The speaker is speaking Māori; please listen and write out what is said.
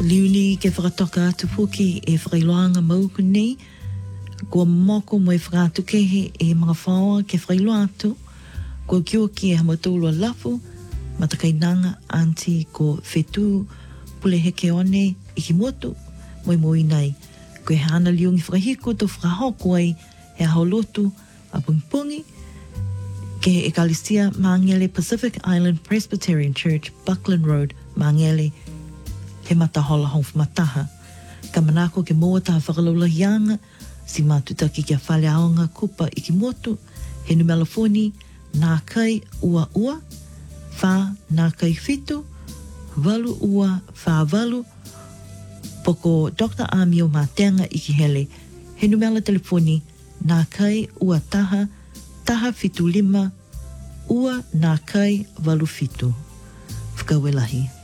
Liuni ke whakatoka atu puki e whakailoanga mauku nei. Kua moko mo e whakatukehe e mga whaoa ke whakailoa atu. Kua kioki e hamatulua lafu. Matakainanga anti ko whetu pule heke one iki motu. Moi nei. Koe hana liungi whakahiko to whakahoko ai he aholotu a pungpungi. Ke Ekalisia Mangele Pacific Island Presbyterian Church, Buckland Road, Mangele. He matahola hong mataha. Ka manako ke moa taha whakalaulahianga, si matutaki kia whale aonga kupa iki motu, he numelafoni, nā kai ua ua, wha nā kai whitu, walu ua, wha walu, poko Dr. Amio Matenga iki hele, he numela telefoni, nā kai ua taha, taha whitu lima, ua nā kai walu whitu. Whakawelahi.